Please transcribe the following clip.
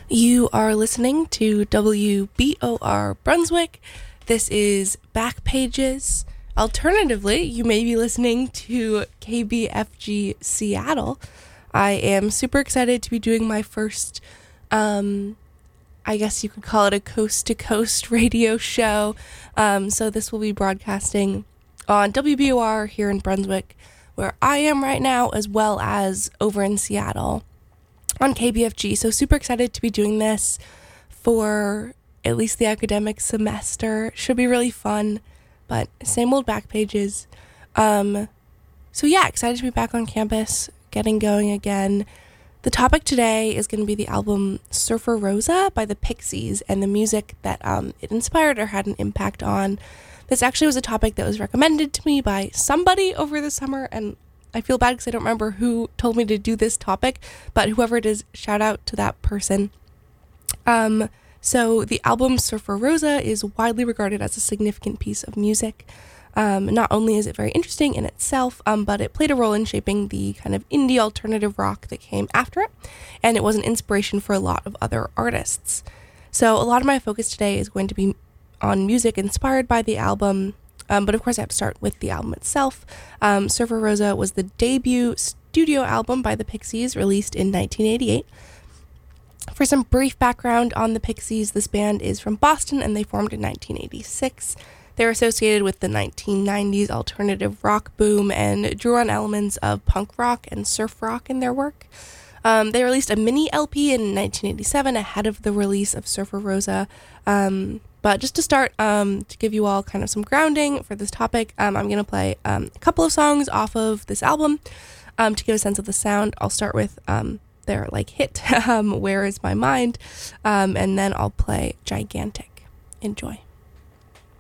You are listening to WBOR Brunswick. This is Back Pages. Alternatively, you may be listening to KBFG Seattle. I am super excited to be doing my first, I guess you could call it a coast-to-coast radio show. So this will be broadcasting on WBOR here in Brunswick, where I am right now, as well as over in Seattle on KBFG. So super excited to be doing this for at least the academic semester. Should be really fun, but same old Back Pages. So yeah, excited to be back on campus, getting going again. The topic today is going to be the album Surfer Rosa by the Pixies and the music that it inspired or had an impact on. This actually was a topic that was recommended to me by somebody over the summer, and I feel bad because I don't remember who told me to do this topic, but whoever it is, shout out to that person. So the album Surfer Rosa is widely regarded as a significant piece of music. Not only is it very interesting in itself, but it played a role in shaping the kind of indie alternative rock that came after it, and it was an inspiration for a lot of other artists. So a lot of my focus today is going to be on music inspired by the album, but of course I have to start with the album itself. Surfer Rosa was the debut studio album by the Pixies, released in 1988. For some brief background on the Pixies, this band is from Boston and they formed in 1986. They're associated with the 1990s alternative rock boom and drew on elements of punk rock and surf rock in their work. They released a mini LP in 1987 ahead of the release of Surfer Rosa. But just to start, to give you all kind of some grounding for this topic, I'm going to play a couple of songs off of this album to get a sense of the sound. I'll start with their hit, Where Is My Mind, and then I'll play Gigantic. Enjoy.